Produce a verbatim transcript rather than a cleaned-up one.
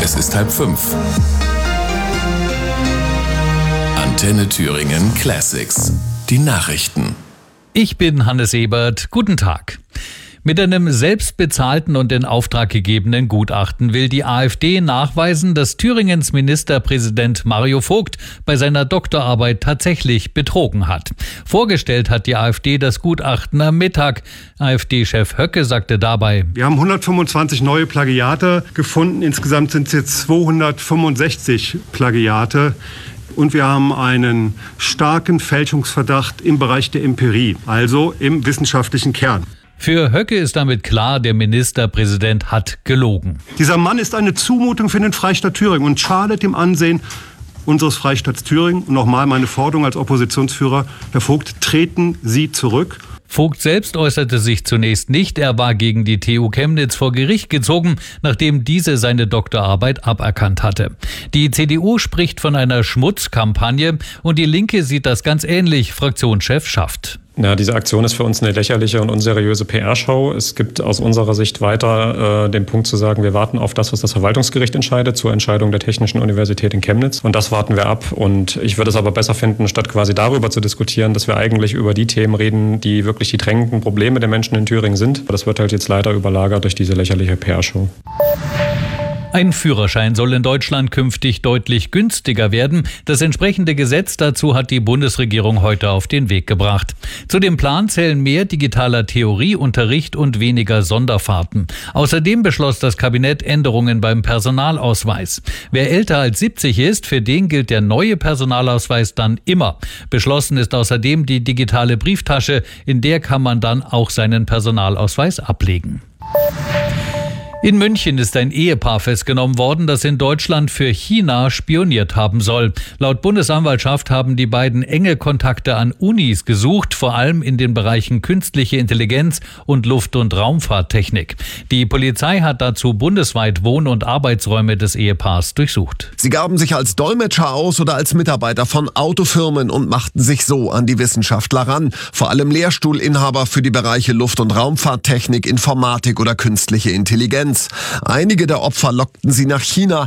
Es ist halb fünf. Antenne Thüringen Classics. Die Nachrichten. Ich bin Hannes Ebert. Guten Tag. Mit einem selbstbezahlten und in Auftrag gegebenen Gutachten will die AfD nachweisen, dass Thüringens Ministerpräsident Mario Vogt bei seiner Doktorarbeit tatsächlich betrogen hat. Vorgestellt hat die AfD das Gutachten am Mittag. AfD-Chef Höcke sagte dabei: Wir haben hundertfünfundzwanzig neue Plagiate gefunden. Insgesamt sind es jetzt zweihundertfünfundsechzig Plagiate. Und wir haben einen starken Fälschungsverdacht im Bereich der Empirie, also im wissenschaftlichen Kern. Für Höcke ist damit klar, der Ministerpräsident hat gelogen. Dieser Mann ist eine Zumutung für den Freistaat Thüringen und schadet dem Ansehen unseres Freistaats Thüringen. Und nochmal meine Forderung als Oppositionsführer: Herr Vogt, treten Sie zurück. Vogt selbst äußerte sich zunächst nicht. Er war gegen die T U Chemnitz vor Gericht gezogen, nachdem diese seine Doktorarbeit aberkannt hatte. Die C D U spricht von einer Schmutzkampagne und die Linke sieht das ganz ähnlich. Fraktionschef Schaft. Ja, diese Aktion ist für uns eine lächerliche und unseriöse P R-Show. Es gibt aus unserer Sicht weiter äh, den Punkt zu sagen, wir warten auf das, was das Verwaltungsgericht entscheidet zur Entscheidung der Technischen Universität in Chemnitz. Und das warten wir ab. Und ich würde es aber besser finden, statt quasi darüber zu diskutieren, dass wir eigentlich über die Themen reden, die wirklich die drängenden Probleme der Menschen in Thüringen sind. Das wird halt jetzt leider überlagert durch diese lächerliche P R-Show. Ein Führerschein soll in Deutschland künftig deutlich günstiger werden. Das entsprechende Gesetz dazu hat die Bundesregierung heute auf den Weg gebracht. Zu dem Plan zählen mehr digitaler Theorieunterricht und weniger Sonderfahrten. Außerdem beschloss das Kabinett Änderungen beim Personalausweis. Wer älter als siebzig ist, für den gilt der neue Personalausweis dann immer. Beschlossen ist außerdem die digitale Brieftasche, in der kann man dann auch seinen Personalausweis ablegen. In München ist ein Ehepaar festgenommen worden, das in Deutschland für China spioniert haben soll. Laut Bundesanwaltschaft haben die beiden enge Kontakte an Unis gesucht, vor allem in den Bereichen künstliche Intelligenz und Luft- und Raumfahrttechnik. Die Polizei hat dazu bundesweit Wohn- und Arbeitsräume des Ehepaars durchsucht. Sie gaben sich als Dolmetscher aus oder als Mitarbeiter von Autofirmen und machten sich so an die Wissenschaftler ran. Vor allem Lehrstuhlinhaber für die Bereiche Luft- und Raumfahrttechnik, Informatik oder künstliche Intelligenz. Einige der Opfer lockten sie nach China.